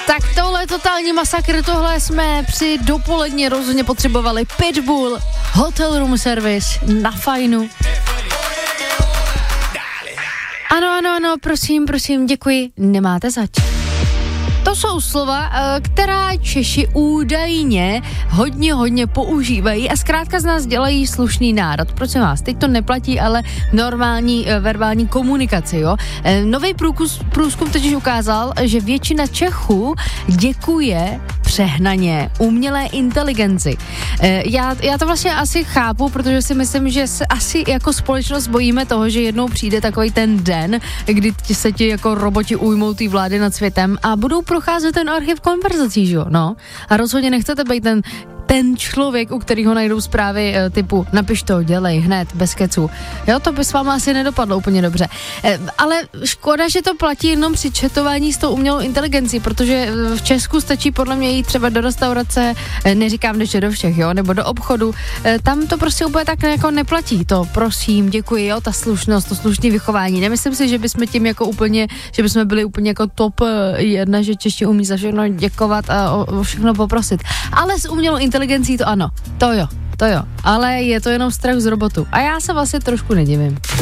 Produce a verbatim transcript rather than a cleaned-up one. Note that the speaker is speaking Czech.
Tak tohle je totální masakr, tohle jsme při dopoledně rozhodně potřebovali. Pitbull, Hotel Room Service na Fajnu. Ano, ano, ano, prosím, prosím, děkuji, nemáte zač. To jsou slova, která Češi údajně hodně, hodně používají a zkrátka z nás dělají slušný národ. Prosím vás, teď to neplatí, ale normální verbální komunikaci, jo. Nový průzkum totiž ukázal, že většina Čechů děkuje přehnaně umělé inteligenci. Já, já to vlastně asi chápu, protože si myslím, že se asi jako společnost bojíme toho, že jednou přijde takový ten den, kdy se ti jako roboti ujmou té vlády nad světem a budou procházet ten archiv konverzací, že jo, no. A rozhodně nechcete být ten ten člověk, u kterého najdou zprávy e, typu napiš to, dělej, hned, bez kecu. Jo, to by s váma asi nedopadlo úplně dobře. E, ale škoda, že to platí jenom při chatování s tou umělou inteligencí, protože v Česku stačí podle mě jít třeba do restaurace, e, neříkám ještě do všech, jo, nebo do obchodu. E, tam to prostě úplně tak jako neplatí. To prosím, děkuji, jo, ta slušnost, to slušné vychování. Nemyslím si, že bychom tím jako úplně, že bychom byli úplně jako top jedna, že Češi umí za všechno děkovat a o, o všechno poprosit. Ale s umělou inteligencí to ano, to jo, to jo, ale je to jenom strach z robotu a já se vlastně trošku nedivím.